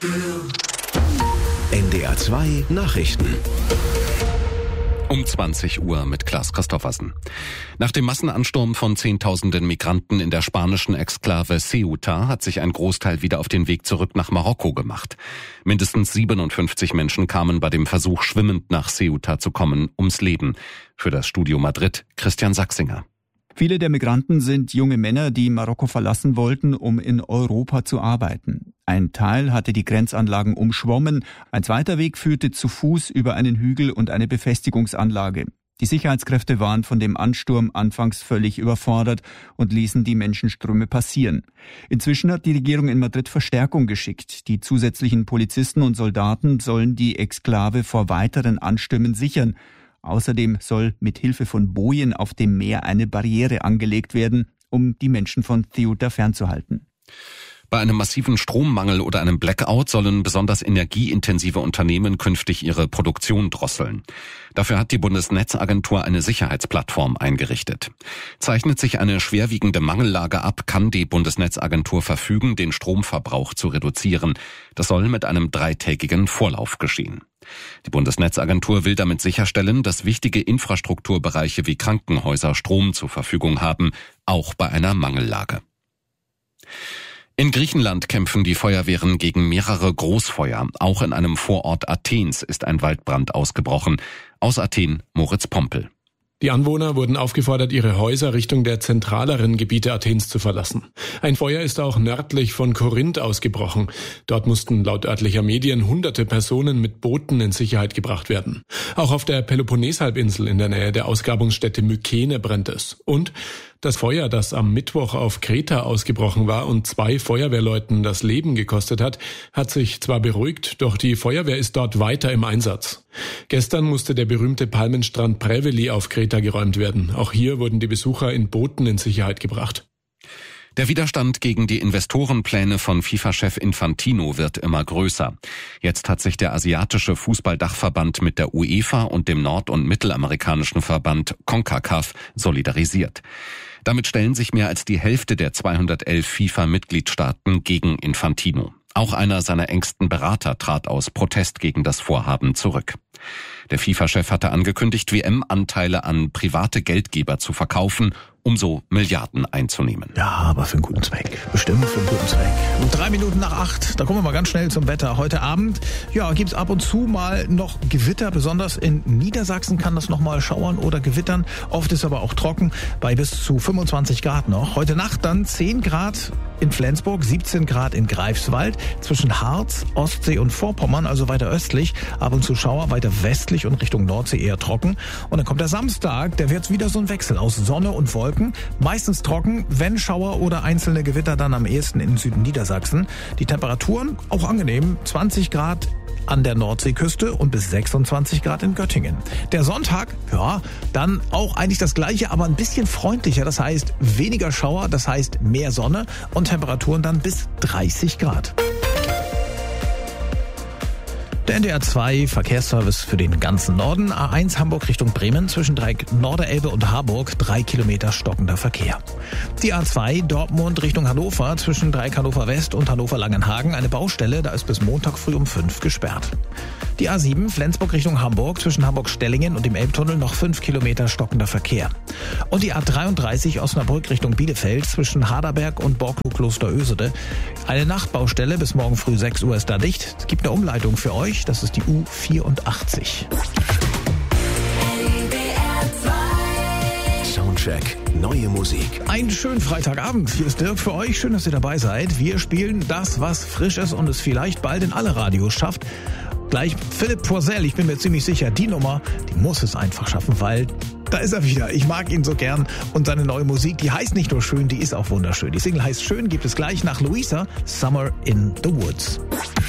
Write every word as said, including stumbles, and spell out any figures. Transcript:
N D R zwei Nachrichten. Um zwanzig Uhr mit Klaas Christoffersen. Nach dem Massenansturm von Zehntausenden Migranten in der spanischen Exklave Ceuta hat sich ein Großteil wieder auf den Weg zurück nach Marokko gemacht. Mindestens siebenundfünfzig Menschen kamen bei dem Versuch, schwimmend nach Ceuta zu kommen, ums Leben. Für das Studio Madrid Christian Sachsinger. Viele der Migranten sind junge Männer, die Marokko verlassen wollten, um in Europa zu arbeiten. Ein Teil hatte die Grenzanlagen umschwommen, ein zweiter Weg führte zu Fuß über einen Hügel und eine Befestigungsanlage. Die Sicherheitskräfte waren von dem Ansturm anfangs völlig überfordert und ließen die Menschenströme passieren. Inzwischen hat die Regierung in Madrid Verstärkung geschickt. Die zusätzlichen Polizisten und Soldaten sollen die Exklave vor weiteren Anstürmen sichern. Außerdem soll mit Hilfe von Bojen auf dem Meer eine Barriere angelegt werden, um die Menschen von Ceuta fernzuhalten. Bei einem massiven Strommangel oder einem Blackout sollen besonders energieintensive Unternehmen künftig ihre Produktion drosseln. Dafür hat die Bundesnetzagentur eine Sicherheitsplattform eingerichtet. Zeichnet sich eine schwerwiegende Mangellage ab, kann die Bundesnetzagentur verfügen, den Stromverbrauch zu reduzieren. Das soll mit einem dreitägigen Vorlauf geschehen. Die Bundesnetzagentur will damit sicherstellen, dass wichtige Infrastrukturbereiche wie Krankenhäuser Strom zur Verfügung haben, auch bei einer Mangellage. In Griechenland kämpfen die Feuerwehren gegen mehrere Großfeuer. Auch in einem Vorort Athens ist ein Waldbrand ausgebrochen. Aus Athen Moritz Pompel. Die Anwohner wurden aufgefordert, ihre Häuser Richtung der zentraleren Gebiete Athens zu verlassen. Ein Feuer ist auch nördlich von Korinth ausgebrochen. Dort mussten laut örtlicher Medien hunderte Personen mit Booten in Sicherheit gebracht werden. Auch auf der Peloponneshalbinsel in der Nähe der Ausgrabungsstätte Mykene brennt es. Und das Feuer, das am Mittwoch auf Kreta ausgebrochen war und zwei Feuerwehrleuten das Leben gekostet hat, hat sich zwar beruhigt, doch die Feuerwehr ist dort weiter im Einsatz. Gestern musste der berühmte Palmenstrand Preveli auf Kreta geräumt werden. Auch hier wurden die Besucher in Booten in Sicherheit gebracht. Der Widerstand gegen die Investorenpläne von FIFA-Chef Infantino wird immer größer. Jetzt hat sich der asiatische Fußballdachverband mit der UEFA und dem nord- und mittelamerikanischen Verband CONCACAF solidarisiert. Damit stellen sich mehr als die Hälfte der zweihundertelf FIFA-Mitgliedstaaten gegen Infantino. Auch einer seiner engsten Berater trat aus Protest gegen das Vorhaben zurück. Der FIFA-Chef hatte angekündigt, W M-Anteile an private Geldgeber zu verkaufen, um so Milliarden einzunehmen. Ja, aber für einen guten Zweck. Bestimmt für einen guten Zweck. Und drei Minuten nach acht, da kommen wir mal ganz schnell zum Wetter. Heute Abend, ja, gibt's ab und zu mal noch Gewitter. Besonders in Niedersachsen kann das noch mal schauern oder gewittern. Oft ist aber auch trocken, bei bis zu fünfundzwanzig Grad noch. Heute Nacht dann zehn Grad in Flensburg, siebzehn Grad in Greifswald. Zwischen Harz, Ostsee und Vorpommern, also weiter östlich. Ab und zu Schauer, weiter westlich und Richtung Nordsee eher trocken. Und dann kommt der Samstag, der wird wieder so ein Wechsel aus Sonne und Wolken. Meistens trocken, wenn Schauer oder einzelne Gewitter, dann am ehesten in Süden Niedersachsen. Die Temperaturen auch angenehm, zwanzig Grad an der Nordseeküste und bis sechsundzwanzig Grad in Göttingen. Der Sonntag, ja, dann auch eigentlich das Gleiche, aber ein bisschen freundlicher. Das heißt weniger Schauer, das heißt mehr Sonne und Temperaturen dann bis dreißig Grad. Der N D R zwei Verkehrsservice für den ganzen Norden. A eins Hamburg Richtung Bremen zwischen Dreieck Norderelbe und Harburg. Drei Kilometer stockender Verkehr. Die A zwei Dortmund Richtung Hannover zwischen Dreieck Hannover West und Hannover Langenhagen. Eine Baustelle, da ist bis Montag früh um fünf gesperrt. Die A sieben Flensburg Richtung Hamburg zwischen Hamburg-Stellingen und dem Elbtunnel noch fünf Kilometer stockender Verkehr. Und die A dreiunddreißig Osnabrück Richtung Bielefeld zwischen Haderberg und Borklow-Klosterösede. Eine Nachtbaustelle bis morgen früh sechs Uhr ist da dicht. Es gibt eine Umleitung für euch. Das ist die U vierundachtzig. Soundcheck, neue Musik. Einen schönen Freitagabend. Hier ist Dirk für euch. Schön, dass ihr dabei seid. Wir spielen das, was frisch ist und es vielleicht bald in alle Radios schafft. Gleich Philipp Poisel, ich bin mir ziemlich sicher, die Nummer, die muss es einfach schaffen, weil da ist er wieder. Ich mag ihn so gern und seine neue Musik, die heißt nicht nur schön, die ist auch wunderschön. Die Single heißt Schön, gibt es gleich nach Luisa, Summer in the Woods.